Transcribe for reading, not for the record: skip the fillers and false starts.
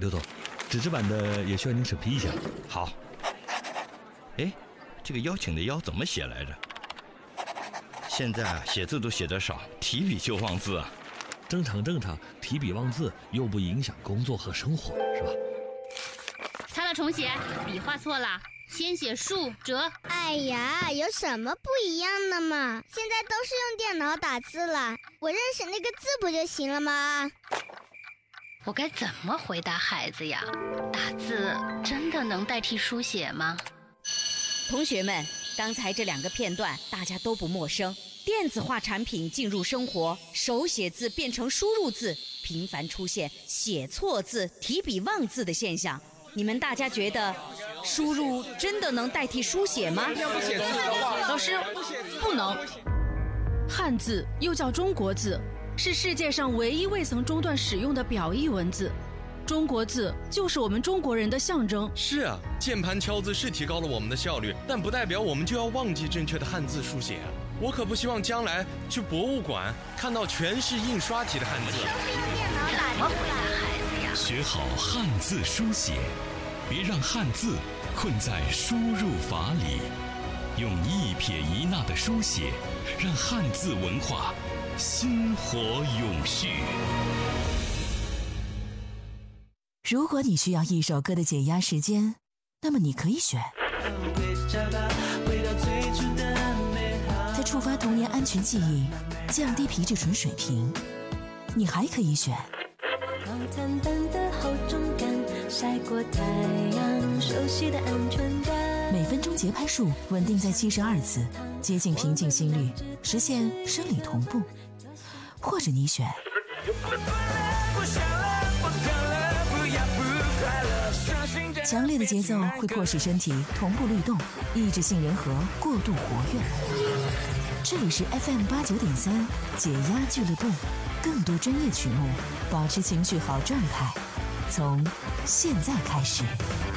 刘总，纸质版的也需要您审批一下。 好。哎，这个邀请的邀怎么写来着？现在啊，写字都写得少，提笔就忘字啊。 正常，提笔忘字又不影响工作和生活，是吧？ 擦了重写，笔画错了，先写竖折。 哎呀，有什么不一样的嘛？现在都是用电脑打字了，我认识那个字不就行了吗？ 我该怎么回答孩子呀？打字真的能代替书写吗？ 同学们，刚才这2个片段大家都不陌生。电子化产品进入生活，手写字变成输入字，频繁出现写错字、提笔忘字的现象。你们大家觉得输入真的能代替书写吗？ 老师，不能。汉字又叫中国字，是世界上唯一未曾中断使用的表意文字。中国字就是我们中国人的象征。 是啊，键盘敲字是提高了我们的效率，但不代表我们就要忘记正确的汉字书写啊！我可不希望将来去博物馆看到全是印刷体的汉字。 怎么回答孩子呀？ 学好汉字书写，别让汉字困在输入法里，用一撇一捺的书写，让汉字文化薪火永续。 如果你需要一首歌的解压时间，那么你可以选在触发童年安全记忆，降低皮质醇水平。你还可以选每分钟节拍数稳定在72次，接近平静心率，实现生理同步。或者你选强烈的节奏会迫使身体同步律动，抑制杏仁核过度活跃。这里是 FM89.3 解压俱乐部，更多专业曲目，保持情绪好状态，从现在开始。